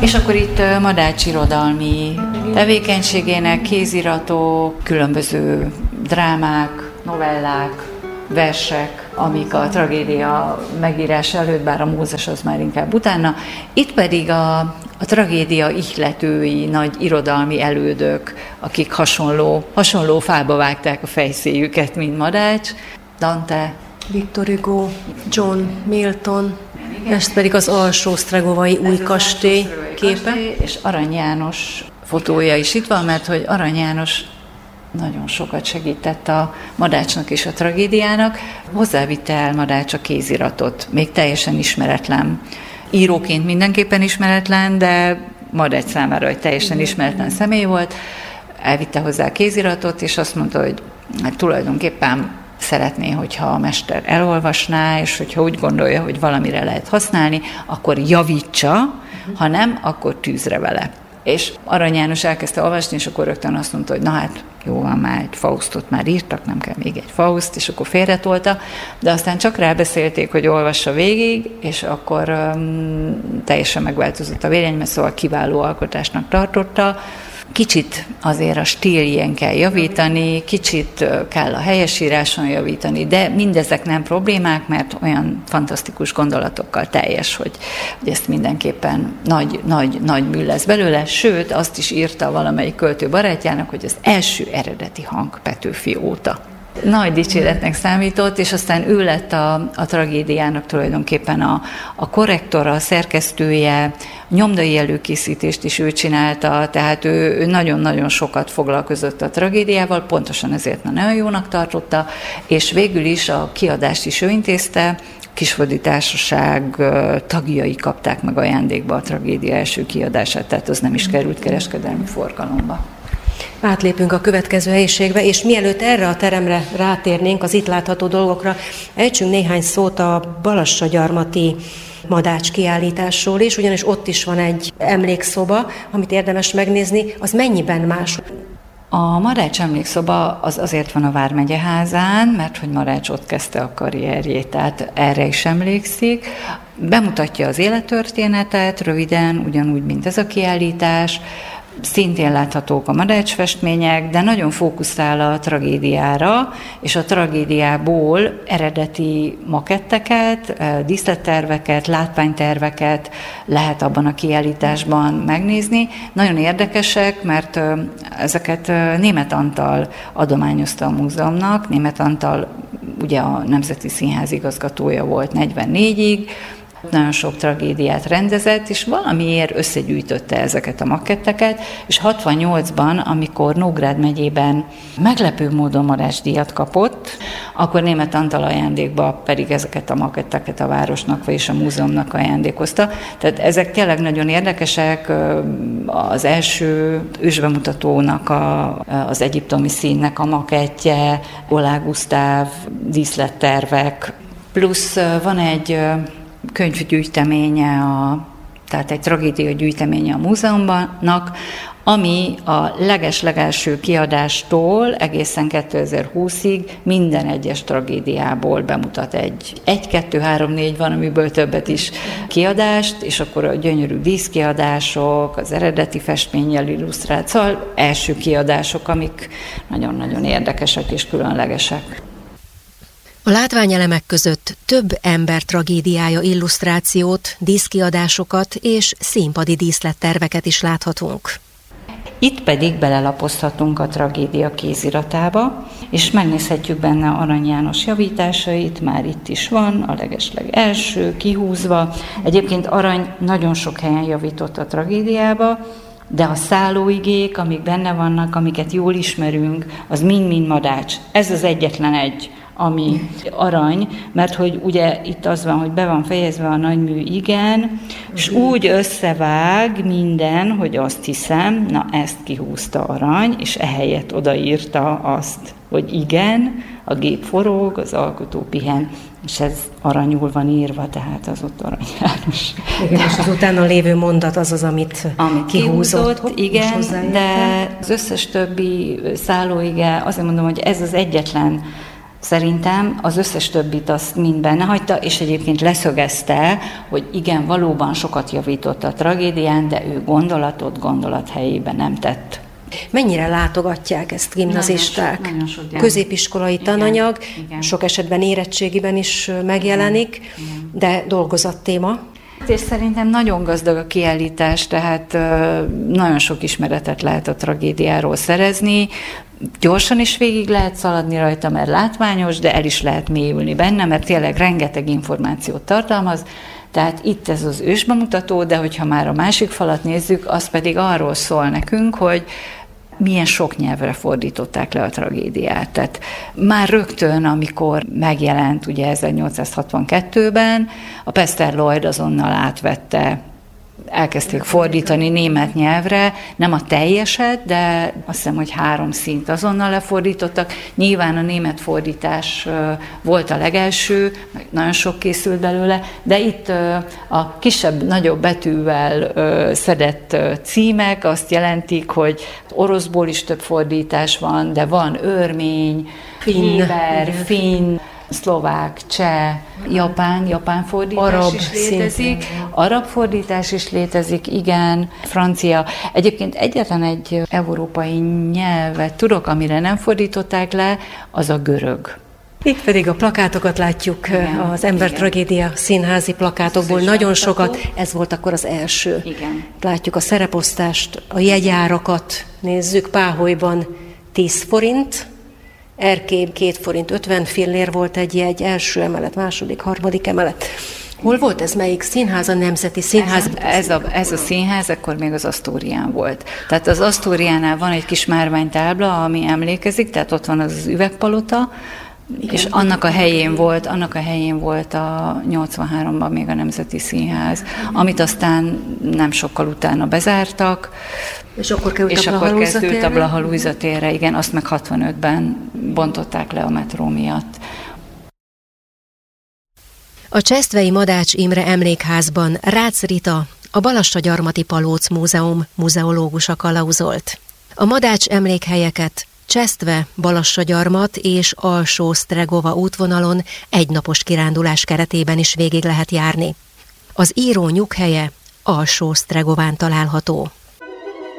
És akkor itt Madács irodalmi tevékenységének kéziratok, különböző drámák, novellák, versek, amik a tragédia megírása előtt, bár a Mózes az már inkább utána. Itt pedig a tragédia ihletői, nagy irodalmi elődök, akik hasonló fába vágták a fejszéjüket, mint Madács. Dante, Victor Hugo, John Milton, ez pedig az Alsó-Sztrágovai új kastély képe. És Arany János fotója is itt van, mert hogy Arany János nagyon sokat segített a Madácsnak és a tragédiának. Hozzávitte el Madács a kéziratot, még teljesen ismeretlen. Íróként mindenképpen ismeretlen, de Madács számára egy teljesen ismeretlen személy volt. Elvitte hozzá a kéziratot, és azt mondta, hogy hát tulajdonképpen szeretné, hogyha a mester elolvasná, és hogyha úgy gondolja, hogy valamire lehet használni, akkor javítsa, ha nem, akkor tűzre vele. És Arany János elkezdte olvasni, és akkor rögtön azt mondta, hogy na hát, jó van, már egy Faustot már írtak, nem kell még egy Faust, és akkor félretolta, de aztán csak rábeszélték, hogy olvassa végig, és akkor teljesen megváltozott a vélemény, mert szóval kiváló alkotásnak tartotta. Kicsit azért a stíljén kell javítani, kicsit kell a helyesíráson javítani, de mindezek nem problémák, mert olyan fantasztikus gondolatokkal teljes, hogy ezt mindenképpen nagy mű lesz belőle, sőt, azt is írta valamelyik költő barátjának, hogy az első eredeti hang Petőfi óta. Nagy dicséretnek számított, és aztán ő lett a tragédiának tulajdonképpen a korrektora, a szerkesztője, nyomdai előkészítést is ő csinálta, tehát ő nagyon-nagyon sokat foglalkozott a tragédiával, pontosan ezért nagyon jónak tartotta, és végül is a kiadást is ő intézte, Kisföldi Társaság tagjai kapták meg ajándékba a tragédia első kiadását, tehát az nem is került kereskedelmi forgalomba. Átlépünk a következő helyiségbe, és mielőtt erre a teremre rátérnénk, az itt látható dolgokra, ejtsünk néhány szót a balassagyarmati Madács kiállításról is, ugyanis ott is van egy emlékszoba, amit érdemes megnézni, az mennyiben más? A Madács emlékszoba az azért van a Vármegyeházán, mert hogy Madács ott kezdte a karrierjét, tehát erre is emlékszik. Bemutatja az élettörténetet röviden, ugyanúgy, mint ez a kiállítás. Szintén láthatók a Madács festmények, de nagyon fókuszál a tragédiára, és a tragédiából eredeti maketteket, díszletterveket, látványterveket lehet abban a kiállításban megnézni. Nagyon érdekesek, mert ezeket Németh Antal adományozta a múzeumnak. Németh Antal ugye a Nemzeti Színház igazgatója volt 44-ig, nagyon sok tragédiát rendezett, és valamiért összegyűjtötte ezeket a maketteket, és 68-ban, amikor Nógrád megyében meglepő módon Madács díjat kapott, akkor Németh Antal ajándékba pedig ezeket a maketteket a városnak, vagyis a múzeumnak ajándékozta. Tehát ezek tényleg nagyon érdekesek, az első ősbemutatónak az egyiptomi színnek a makettje, Oláh Gusztáv díszlettervek, plusz van egy könyvgyűjteménye, tehát egy tragédia gyűjteménye a múzeumnak, ami a leges-legelső kiadástól egészen 2020-ig minden egyes tragédiából bemutat egy, 2, 3, 4 van, amiből többet is kiadást, és akkor a gyönyörű díszkiadások, az eredeti festménnyel illusztrált, szóval első kiadások, amik nagyon-nagyon érdekesek és különlegesek. A látványelemek között több ember tragédiája illusztrációt, díszkiadásokat és színpadi díszletterveket is láthatunk. Itt pedig belelapozhatunk a tragédia kéziratába, és megnézhetjük benne Arany János javításait, már itt is van, a legesleg első, kihúzva. Egyébként Arany nagyon sok helyen javított a tragédiába, de a szállóigék, amik benne vannak, amiket jól ismerünk, az mind-mind Madács. Ez az egyetlen egy, ami Arany, mert hogy ugye itt az van, hogy be van fejezve a nagymű igen, és úgy összevág minden, hogy azt hiszem, na ezt kihúzta Arany, és ehelyett odaírta azt, hogy igen, a gép forog, az alkotó pihen, és ez aranyul van írva, tehát az ott Arany János. Igen, és az utána lévő mondat az, amit kihúzott. Igen, de az összes többi szállóige, azért mondom, hogy ez az egyetlen Szerintem az összes többit azt mind benne hagyta, és egyébként leszögezte, hogy igen, valóban sokat javított a tragédián, de ő gondolat helyében nem tett. Mennyire látogatják ezt gimnazisták? Nagyon sok középiskolai tananyag, igen. Sok esetben érettségiben is megjelenik, igen. De dolgozattéma. És szerintem nagyon gazdag a kiállítás, tehát nagyon sok ismeretet lehet a tragédiáról szerezni, gyorsan is végig lehet szaladni rajta, mert látványos, de el is lehet mélyülni benne, mert tényleg rengeteg információt tartalmaz. Tehát itt ez az ősbemutató, de hogyha már a másik falat nézzük, az pedig arról szól nekünk, hogy milyen sok nyelvre fordították le a tragédiát. Tehát már rögtön, amikor megjelent ugye 1862-ben, a Pester Lloyd azonnal átvette, elkezdték fordítani német nyelvre, nem a teljeset, de azt hiszem, hogy 3 színt azonnal lefordítottak. Nyilván a német fordítás volt a legelső, nagyon sok készült belőle, de itt a kisebb-nagyobb betűvel szedett címek azt jelentik, hogy oroszból is több fordítás van, de van örmény, héber, finn, szlovák, cseh, japán fordítás arab is létezik, szintén. Arab fordítás is létezik, igen, francia. Egyébként egyetlen egy európai nyelvet tudok, amire nem fordították le, az a görög. Itt pedig a plakátokat látjuk, igen, az Embertragédia színházi plakátokból nagyon sokat. Ez volt akkor az első. Igen. Látjuk a szereposztást, a jegyárakat nézzük, Páholyban 10 forint, Erkélyben 2 forint 50 fillér volt egy jegy, első emelet, második, harmadik emelet. Hol volt ez? Melyik színház? A Nemzeti Színház? Ez a színház akkor még az Asztórián volt. Tehát az Asztóriánál van egy kis márványtábla, ami emlékezik, tehát ott van az üvegpalota, igen, és annak a helyén volt a 83-ban még a Nemzeti Színház, amit aztán nem sokkal utána bezártak, és akkor kezdődött a Blaha Lujza térre, igen, azt meg 65-ben bontották le a metró miatt. A Csesztvei Madács Imre Emlékházban Rácz Rita, a Balassagyarmati Palóc Múzeum muzeológusa kalauzolt. A Madács emlékhelyeket Csesztve, Balassagyarmat és Alsó-Sztregova útvonalon egynapos kirándulás keretében is végig lehet járni. Az író nyughelye Alsó-Sztregován található.